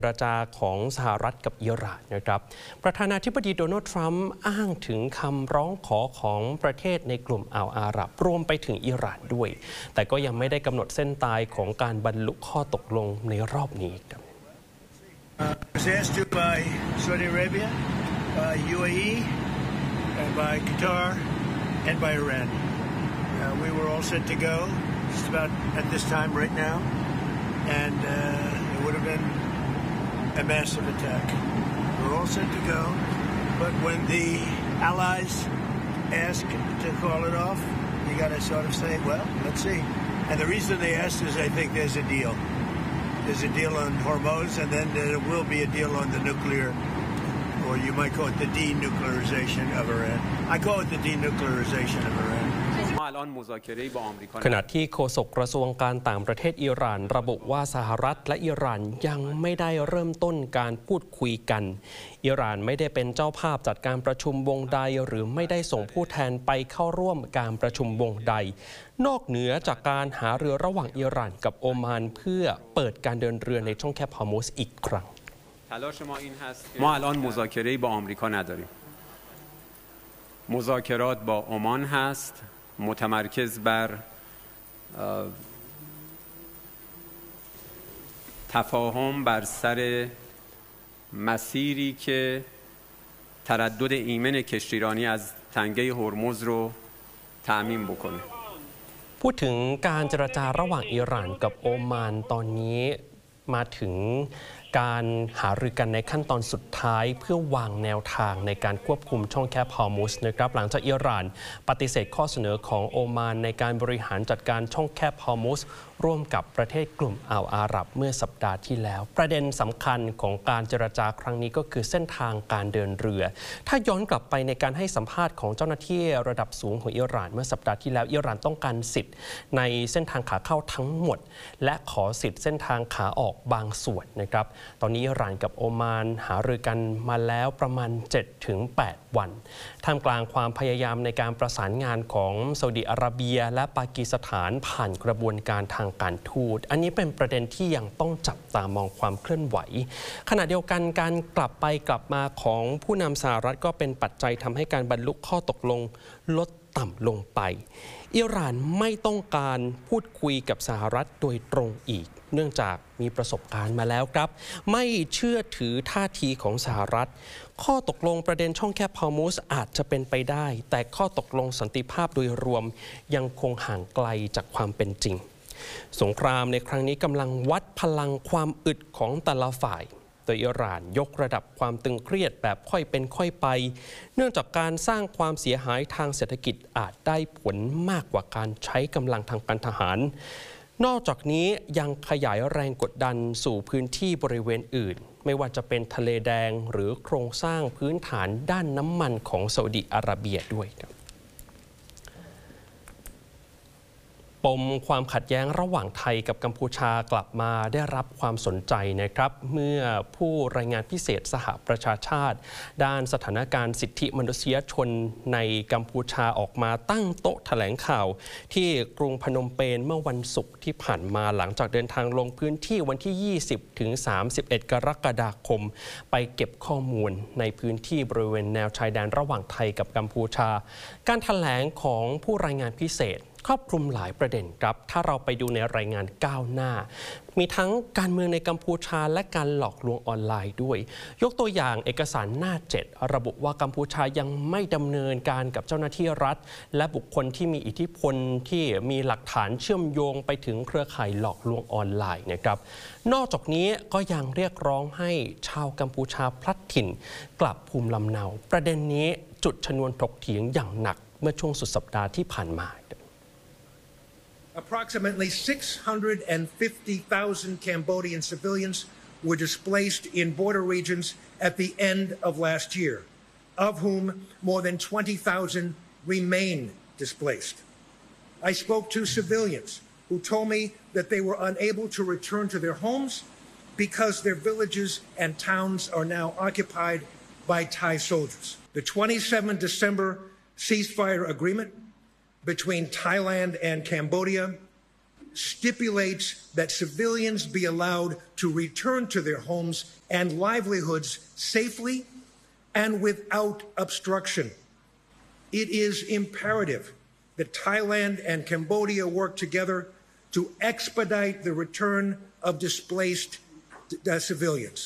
เจรจาของสหรัฐกับอิหร่านนะครับประธานาธิบดีโดนัลด์ทรัมป์อ้างถึงคำร้องขอของประเทศในกลุ่มอ่าวอาหรับรวมไปถึงอิหร่านด้วยแต่ก็ยังไม่ได้กำหนดเส้นตายของการบรรลุข้อตกลงในรอบนี้ครับ asked to by Saudi Arabia, by UAE, and by Qatar, and by Iran. We were all set to go just about at this time right now, and it would have been a massive attack. We're all set to go, but when the allies ask to call it off, you got to sort of say, well, let's see. And the reason they asked is I think there's a deal. There's a deal on Hormuz, and then there will be a deal on the nuclear, or you might call it the denuclearization of Iran. I call it the denuclearization of Iran. ขณะที่โฆษกกระทรวงการต่างประเทศอิหร่านระบุว่าสหรัฐและอิหร่านยังไม่ได้เริ่มต้นการพูดคุยกันอิหร่านไม่ได้เป็นเจ้าภาพจัดการประชุมวงใดหรือไม่ได้ส่งผู้แทนไปเข้าร่วมการประชุมวงใดนอกเหนือจากการหาเรือระหว่างอิหร่านกับโอมานเพื่อเปิดการเดินเรือในช่องแคบฮอร์มุซอีกครั้ง ما الان مذاکره‌ای با آمریکا نداریم. مذاکرات با عمان هست متمرکز بر تفاهم بر سر مسیری که تردد ایمن کشتیرانی از تنگه هرمز رو تأمین بکنه. พูดถึงการเจรจาระหว่างอิหร่านกับโอมานตอนนี้มาถึงการหารือกันในขั้นตอนสุดท้ายเพื่อวางแนวทางในการควบคุมช่องแคบฮอร์มุซนะครับหลังจากอิหร่านปฏิเสธข้อเสนอของโอมานในการบริหารจัดการช่องแคบฮอร์มุซร่วมกับประเทศกลุ่มอ่าวอาหรับเมื่อสัปดาห์ที่แล้วประเด็นสำคัญของการเจรจาครั้งนี้ก็คือเส้นทางการเดินเรือถ้าย้อนกลับไปในการให้สัมภาษณ์ของเจ้าหน้าที่ระดับสูงของอิหร่านเมื่อสัปดาห์ที่แล้วอิหร่านต้องการสิทธิ์ในเส้นทางขาเข้าทั้งหมดและขอสิทธิ์เส้นทางขาออกบางส่วนนะครับตอนนี้อิหร่านกับโอมานหารือกันมาแล้วประมาณ 7-8 วันท่ามกลางความพยายามในการประสานงานของซาอุดิอาระเบียและปากีสถานผ่านกระบวนการทางการทูตอันนี้เป็นประเด็นที่ยังต้องจับตามองความเคลื่อนไหวขณะเดียวกันการกลับไปกลับมาของผู้นำสหรัฐก็เป็นปัจจัยทำให้การบรรลุข้อตกลงลดต่ำลงไปอิหร่านไม่ต้องการพูดคุยกับสหรัฐโดยตรงอีกเนื่องจากมีประสบการณ์มาแล้วครับไม่เชื่อถือท่าทีของสหรัฐข้อตกลงประเด็นช่องแคบฮอร์มุซอาจจะเป็นไปได้แต่ข้อตกลงสันติภาพโดยรวมยังคงห่างไกลจากความเป็นจริงสงครามในครั้งนี้กำลังวัดพลังความอึดของแต่ละฝ่ายโดยอิหร่านยกระดับความตึงเครียดแบบค่อยเป็นค่อยไปเนื่องจากการสร้างความเสียหายทางเศรษฐกิจอาจได้ผลมากกว่าการใช้กำลังทางการทหารนอกจากนี้ยังขยายแรงกดดันสู่พื้นที่บริเวณอื่นไม่ว่าจะเป็นทะเลแดงหรือโครงสร้างพื้นฐานด้านน้ำมันของซาอุดิอาระเบียด้วยครับปมความขัดแย้งระหว่างไทยกับกัมพูชากลับมาได้รับความสนใจนะครับเมื่อผู้รายงานพิเศษสหประชาชาติด้านสถานการณ์สิทธิมนุษยชนในกัมพูชาออกมาตั้งโต๊ะแถลงข่าวที่กรุงพนมเปญเมื่อวันศุกร์ที่ผ่านมาหลังจากเดินทางลงพื้นที่วันที่ 20-31 กรกฎาคมไปเก็บข้อมูลในพื้นที่บริเวณแนวชายแดนระหว่างไทยกับกัมพูชาการแถลงของผู้รายงานพิเศษครอบคลุมหลายประเด็นครับถ้าเราไปดูในรายงานก้าวหน้ามีทั้งการเมืองในกัมพูชาและการหลอกลวงออนไลน์ด้วยยกตัวอย่างเอกสารหน้า 7ระบุว่ากัมพูชายังไม่ดำเนินการกับเจ้าหน้าที่รัฐและบุคคลที่มีอิทธิพลที่มีหลักฐานเชื่อมโยงไปถึงเครือข่ายหลอกลวงออนไลน์นะครับนอกจากนี้ก็ยังเรียกร้องให้ชาวกัมพูชาพลัดถิ่นกลับภูมิลำเนาประเด็นนี้จุดชนวนถกเถียงอย่างหนักเมื่อช่วงสุดสัปดาห์ที่ผ่านมา Approximately 650,000 Cambodian civilians were displaced in border regions at the end of last year, of whom more than 20,000 remain displaced. I spoke to civilians who told me that they were unable to return to their homes because their villages and towns are now occupied by Thai soldiers. The 27 December ceasefire agreement between Thailand and Cambodia stipulates that civilians be allowed to return to their homes and livelihoods safely and without obstruction. It is imperative that Thailand and Cambodia work together to expedite the return of displaced civilians.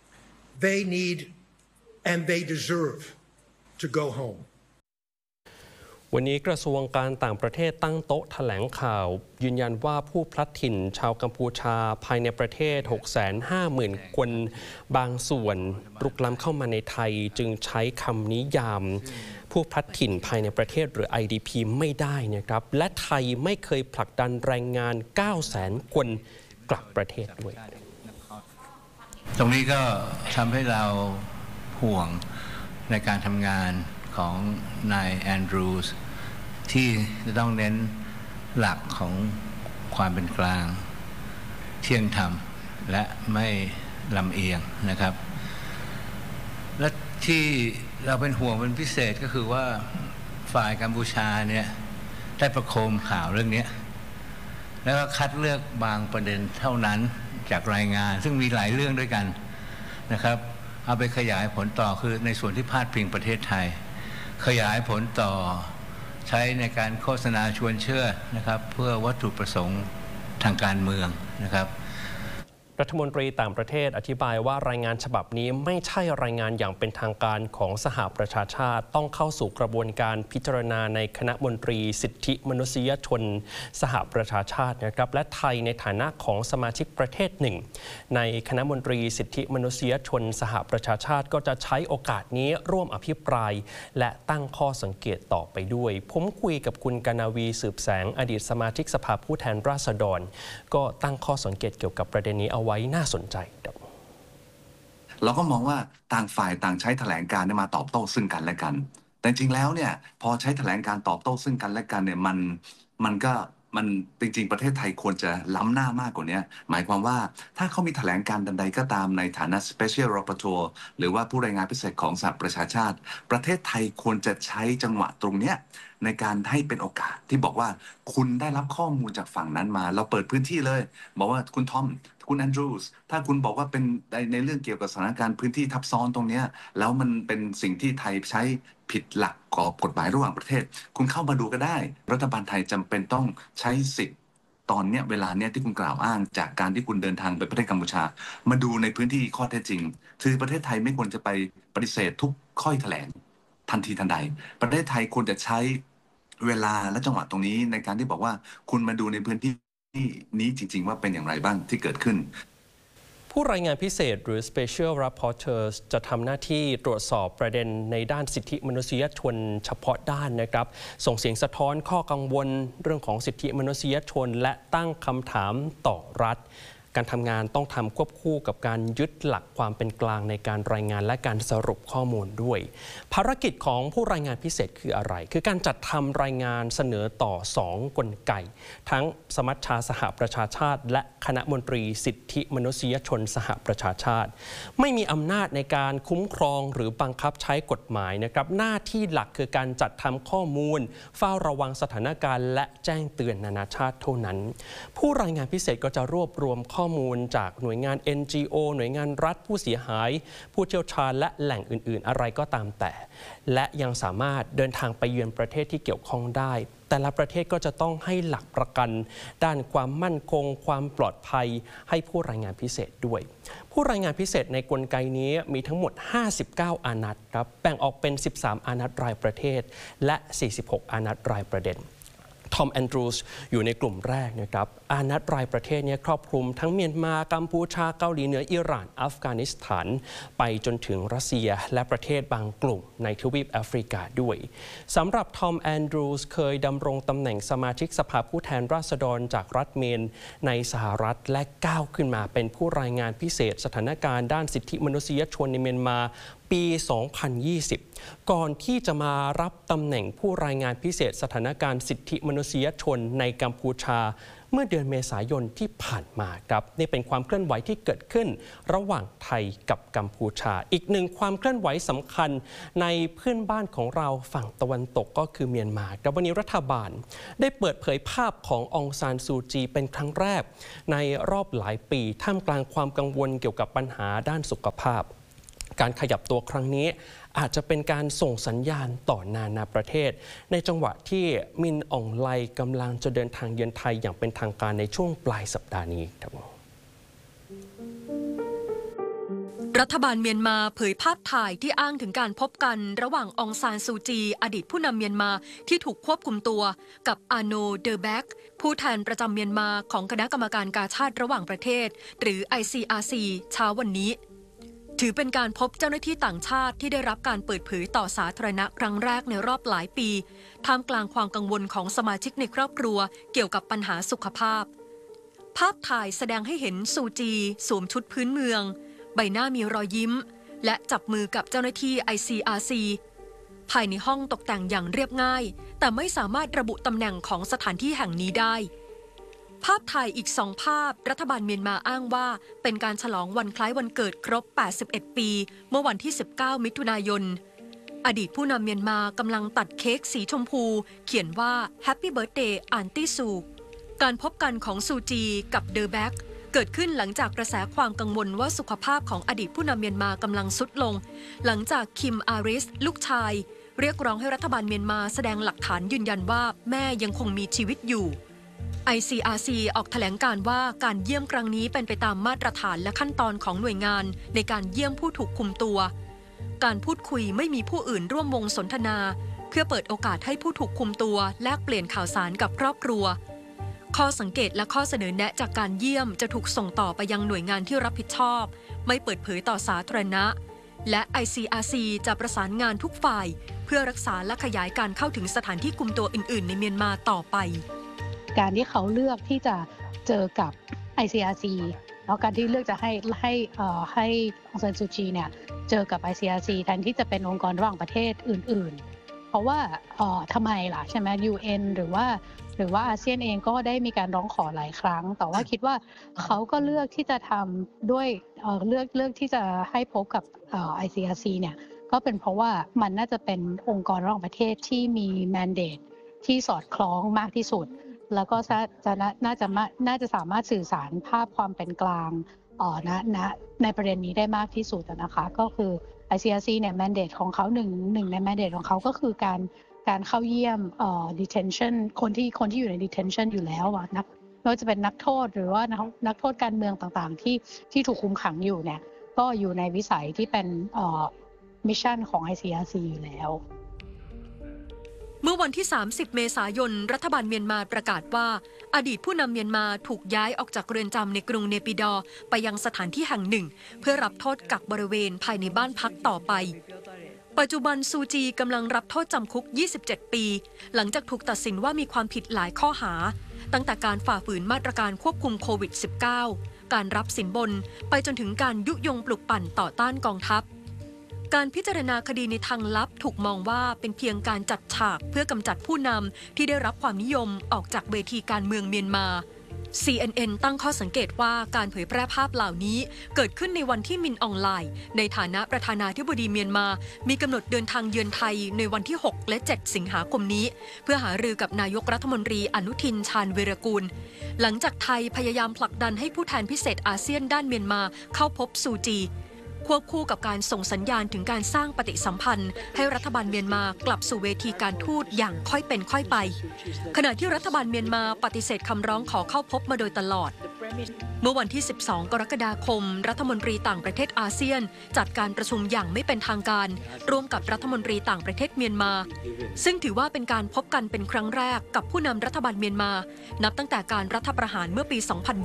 They need and they deserve to go home. วันนี้กระทรวงการต่างประเทศตั้งโต๊ะแถลงข่าวยืนยันว่าผู้พลัดถิ่นชาวกัมพูชาภายในประเทศ 650,000 คนบางส่วนรุกล้ำเข้ามาในไทยจึงใช้คำนิยามผู้พลัดถิ่นภายในประเทศหรือ IDP ไม่ได้นะครับและไทยไม่เคยผลักดันแรงงาน 900,000 คนกลับประเทศด้วยตรงนี้ก็ทำให้เราห่วงในการทำงานของนายแอนดรูส์ที่จะต้องเน้นหลักของความเป็นกลางเที่ยงธรรมและไม่ลำเอียงนะครับและที่เราเป็นห่วงเป็นพิเศษก็คือว่าฝ่ายกัมพูชาเนี่ยได้ประโคมข่าวเรื่องนี้แล้วก็คัดเลือกบางประเด็นเท่านั้นจากรายงานซึ่งมีหลายเรื่องด้วยกันนะครับเอาไปขยายผลต่อคือในส่วนที่พาดพิงประเทศไทยขยายผลต่อใช้ในการโฆษณาชวนเชื่อนะครับเพื่อวัตถุประสงค์ทางการเมืองนะครับรัฐมนตรีต่างประเทศอธิบายว่ารายงานฉบับนี้ไม่ใช่รายงานอย่างเป็นทางการของสหประชาชาติต้องเข้าสู่กระบวนการพิจารณาในคณะมนตรีสิทธิมนุษยชนสหประชาชาตินะครับและไทยในฐานะของสมาชิกประเทศหนึ่งในคณะมนตรีสิทธิมนุษยชนสหประชาชาติก็จะใช้โอกาสนี้ร่วมอภิปรายและตั้งข้อสังเกตต่อไปด้วยผมคุยกับคุณกนาวีสืบแสงอดีตสมาชิกสภาผู้แทนราษฎรก็ตั้งข้อสังเกตเกี่ยวกับประเด็นนี้เอาไว้น่าสนใจเราก็มองว่าต่างฝ่ายต่างใช้แถลงการณ์มาตอบโต้ซึ่งกันและกันแต่จริงแล้วเนี่ยพอใช้แถลงการณ์ตอบโต้ซึ่งกันและกันเนี่ยมันจริงๆประเทศไทยควรจะล้ำหน้ามากกว่านี้หมายความว่าถ้าเขามีแถลงการณ์ใดก็ตามในฐานะ Special Rapporteur หรือว่าผู้รายงานพิเศษของสหประชาชาติประเทศไทยควรจะใช้จังหวะตรงเนี้ยในการให้เป็นโอกาสที่บอกว่าคุณได้รับข้อมูลจากฝั่งนั้นมาเราเปิดพื้นที่เลยบอกว่าคุณทอมคุณแอนดรูส์ถ้าคุณบอกว่าเป็นในเรื่องเกี่ยวกับสถานการณ์พื้นที่ทับซ้อนตรงนี้แล้วมันเป็นสิ่งที่ไทยใช้ผิดหลักกฎหมายระหว่างประเทศคุณเข้ามาดูก็ได้รัฐบาลไทยจำเป็นต้องใช้สิทธิ์ตอนนี้เวลาเนี้ยที่คุณกล่าวอ้างจากการที่คุณเดินทางไปประเทศกัมพูชามาดูในพื้นที่ข้อเท็จจริงคือประเทศไทยไม่ควรจะไปปฏิเสธทุกข้อแถลงทันทีทันใดประเทศไทยควรจะใช้เวลาและจังหวะตรงนี้ในการที่บอกว่าคุณมาดูในพื้นที่นี้จริงๆว่าเป็นอย่างไรบ้างที่เกิดขึ้นผู้รายงานพิเศษหรือ Special Rapporteurs จะทำหน้าที่ตรวจสอบประเด็นในด้านสิทธิมนุษยชนเฉพาะด้านนะครับส่งเสียงสะท้อนข้อกังวลเรื่องของสิทธิมนุษยชนและตั้งคำถามต่อรัฐการทำงานต้องทำควบคู่กับการยึดหลักความเป็นกลางในการรายงานและการสรุปข้อมูลด้วยภารกิจของผู้รายงานพิเศษคืออะไรคือการจัดทำรายงานเสนอต่อ2 กลไกทั้งสมัชชาสหประชาชาติและคณะมนตรีสิทธิมนุษยชนสหประชาชาติไม่มีอำนาจในการคุ้มครองหรือบังคับใช้กฎหมายนะครับหน้าที่หลักคือการจัดทำข้อมูลเฝ้าระวังสถานการณ์และแจ้งเตือนนานาชาติเท่านั้นผู้รายงานพิเศษก็จะรวบรวมข้อมูลจากหน่วยงาน NGO หน่วยงานรัฐผู้เสียหายผู้เชี่ยวชาญและแหล่งอื่นๆอะไรก็ตามแต่และยังสามารถเดินทางไปเยือนประเทศที่เกี่ยวข้องได้แต่ละประเทศก็จะต้องให้หลักประกันด้านความมั่นคงความปลอดภัยให้ผู้รายงานพิเศษด้วยผู้รายงานพิเศษในกลไกนี้มีทั้งหมด59อานัดครับแบ่งออกเป็น13อานัดรายประเทศและ46อานัดรายประเด็นทอมแอนดรูส์อยู่ในกลุ่มแรกนะครับอานัดรายประเทศนี้ครอบคลุมทั้งเมียนมากัมพูชาเกาหลีเหนืออิหร่านอัฟกานิสถานไปจนถึงรัสเซียและประเทศบางกลุ่มในทวีปแอฟริกาด้วยสำหรับทอมแอนดรูส์เคยดำรงตำแหน่งสมาชิกสภาผู้แทนราษฎรจากรัฐเมนในสหรัฐและก้าวขึ้นมาเป็นผู้รายงานพิเศษสถานการณ์ด้านสิทธิมนุษยชนในเมียนมาปี 2020 ก่อนที่จะมารับตำแหน่งผู้รายงานพิเศษสถานการณ์สิทธิมนุนุษยชนในกัมพูชาเมื่อเดือนเมษายนที่ผ่านมาครับนี่เป็นความเคลื่อนไหวที่เกิดขึ้นระหว่างไทยกับกัมพูชาอีกหนึ่งความเคลื่อนไหวสำคัญในเพื่อนบ้านของเราฝั่งตะวันตกก็คือเมียนมาครับวันนี้รัฐบาลได้เปิดเผยภาพขององซานซูจีเป็นครั้งแรกในรอบหลายปีท่ามกลางความกังวลเกี่ยวกับปัญหาด้านสุขภาพการขยับตัวครั้งนี้อาจจะเป็นการส่งสัญญาณต่อนานาประเทศในจังหวะที่มินอองไลกำลังจะเดินทางเยือนไทยอย่างเป็นทางการในช่วงปลายสัปดาห์นี้ครับรัฐบาลเมียนมาเผยภาพถ่ายที่อ้างถึงการพบกันระหว่างองซานซูจีอดีตผู้นำเมียนมาที่ถูกควบคุมตัวกับอาโนเดอแบกผู้แทนประจำเมียนมาของคณะกรรมการกาชาดระหว่างประเทศหรือ ICRC เช้าวันนี้ถือเป็นการพบเจ้าหน้าที่ต่างชาติที่ได้รับการเปิดเผยต่อสาธารณะครั้งแรกในรอบหลายปีท่ามกลางความกังวลของสมาชิกในครอบครัวเกี่ยวกับปัญหาสุขภาพภาพถ่ายแสดงให้เห็นซูจีสวมชุดพื้นเมืองใบหน้ามีรอยยิ้มและจับมือกับเจ้าหน้าที่ ICRC ภายในห้องตกแต่งอย่างเรียบง่ายแต่ไม่สามารถระบุตำแหน่งของสถานที่แห่งนี้ได้ภาพถ่ายอีก2ภาพรัฐบาลเมียนมาอ้างว่าเป็นการฉลองวันคล้ายวันเกิดครบ81ปีเมื่อวันที่19มิถุนายนอดีตผู้นำเมียนมากำลังตัดเค้กสีชมพูเขียนว่า Happy Birthday Auntie Suu การพบกันของซูจีกับเดอแบกเกิดขึ้นหลังจากกระแสความกังวลว่าสุขภาพของอดีตผู้นำเมียนมากำลังทรุดลงหลังจากคิมอาริสลูกชายเรียกร้องให้รัฐบาลเมียนมาแสดงหลักฐานยืนยันว่าแม่ยังคงมีชีวิตอยู่ICRC ออกแถลงการว่าการเยี่ยมครั้งนี้เป็นไปตามมาตรฐานและขั้นตอนของหน่วยงานในการเยี่ยมผู้ถูกคุมตัวการพูดคุยไม่มีผู้อื่นร่วมวงสนทนาเพื่อเปิดโอกาสให้ผู้ถูกคุมตัวแลกเปลี่ยนข่าวสารกับครอบครัวข้อสังเกตและข้อเสนอแนะจากการเยี่ยมจะถูกส่งต่อไปยังหน่วยงานที่รับผิดชอบไม่เปิดเผยต่อสาธารณะและ ICRC จะประสานงานทุกฝ่ายเพื่อรักษาและขยายการเข้าถึงสถานที่คุมตัวอื่นๆในเมียนมาต่อไปการที่เขาเลือกที่จะเจอกับ ICRC แล้วการที่เลือกจะให้องซานซูจีเนี่ยเจอกับ ICRC แทนที่จะเป็นองค์กรระหว่างประเทศอื่นๆเพราะว่าทำไมล่ะใช่ไหม UN หรือว่าอาเซียนเองก็ได้มีการร้องขอหลายครั้งแต่ว่าคิดว่าเขาก็เลือกที่จะทำด้วยเลือกที่จะให้พบกับICRC เนี่ยก็เป็นเพราะว่ามันน่าจะเป็นองค์กรระหว่างประเทศที่มี mandate ที่สอดคล้องมากที่สุดแล้วก็น่าจะสามารถสื่อสารภาพความเป็นกลางในประเด็นนี้ได้มากที่สุดนะคะก็คือ ICRC เนี่ย mandate ของเขาหนึ่งใน mandate ของเขาก็คือการเข้าเยี่ยมdetention คนที่อยู่ใน detention อยู่แล้วไม่ว่าจะเป็นนักโทษหรือว่านักโทษการเมืองต่างๆที่ถูกคุมขังอยู่เนี่ยก็อยู่ในวิสัยที่เป็นมิชชั่นของ ICRC อยู่แล้วเมื่อวันที่30เมษายนรัฐบาลเมียนมาประกาศว่าอดีตผู้นำเมียนมาถูกย้ายออกจากเรือนจำในกรุงเนปิดอร์ไปยังสถานที่แห่งหนึ่งเพื่อรับโทษกักบริเวณภายในบ้านพักต่อไปปัจจุบันซูจีกำลังรับโทษจำคุก27ปีหลังจากถูกตัดสินว่ามีความผิดหลายข้อหาตั้งแต่การฝ่าฝืนมาตรการควบคุมโควิด -19 การรับสินบนไปจนถึงการยุยงปลุกปั่นต่อต้านกองทัพการพิจารณาคดีในทางลับถูกมองว่าเป็นเพียงการจัดฉากเพื่อกำจัดผู้นำที่ได้รับความนิยมออกจากเวทีการเมืองเมียนมา CNN ตั้งข้อสังเกตว่าการเผยแพร่ภาพเหล่านี้เกิดขึ้นในวันที่มินอองไลน์ในฐานะประธานาธิบดีเมียนมามีกำหนดเดินทางเยือนไทยในวันที่6และ7สิงหาคมนี้เพื่อหารือกับนายกรัฐมนตรีอนุทินชาญวีรกูลหลังจากไทยพยายามผลักดันให้ผู้แทนพิเศษอาเซียนด้านเมียนมาเข้าพบซูจีควบคู่กับการส่งสัญญาณถึงการสร้างปฏิสัมพันธ์ให้รัฐบาลเมียนมากลับสู่เวทีการทูตอย่างค่อยเป็นค่อยไปขณะที่รัฐบาลเมียนมาปฏิเสธคำร้องขอเข้าพบมาโดยตลอดเมื่อวันที่12กรกฎาคมรัฐมนตรีต่างประเทศอาเซียนจัดการประชุมอย่างไม่เป็นทางการร่วมกับรัฐมนตรีต่างประเทศเมียนมาซึ่งถือว่าเป็นการพบกันเป็นครั้งแรกกับผู้นำรัฐบาลเมียนมานับตั้งแต่การรัฐประหารเมื่อปี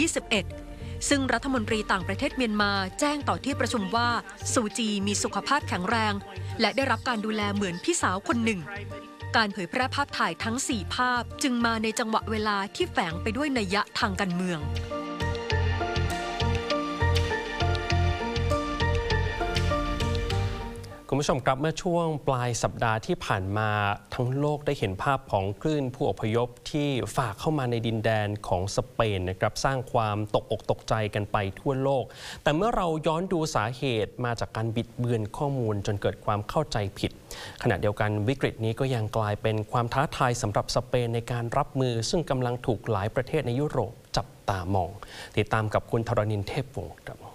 2021ซึ่งรัฐมนตรีต่างประเทศเมียนมาแจ้งต่อที่ประชุมว่าซูจีมีสุขภาพแข็งแรงและได้รับการดูแลเหมือนพี่สาวคนหนึ่งการเผยแพร่ภาพถ่ายทั้ง4ภาพจึงมาในจังหวะเวลาที่แฝงไปด้วยนัยยะทางการเมืองคุณผู้ชมครับเมื่อช่วงปลายสัปดาห์ที่ผ่านมาทั้งโลกได้เห็นภาพของคลื่นผู้อพยพที่ฝากเข้ามาในดินแดนของสเปนนะครับสร้างความตกอกตกใจกันไปทั่วโลกแต่เมื่อเราย้อนดูสาเหตุมาจากการบิดเบือนข้อมูลจนเกิดความเข้าใจผิดขณะเดียวกันวิกฤตนี้ก็ยังกลายเป็นความท้าทายสำหรับสเปนในการรับมือซึ่งกำลังถูกหลายประเทศในยุโรปจับตามองติดตามกับคุณธรณินทร์เทพวงศ์ครับ